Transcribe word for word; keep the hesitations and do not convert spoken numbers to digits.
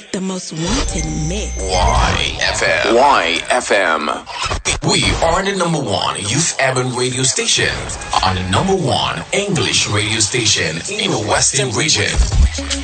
The most wanted mix. Y F M. Y F M. We are the number one youth urban radio station and the number one English radio station in the Western region.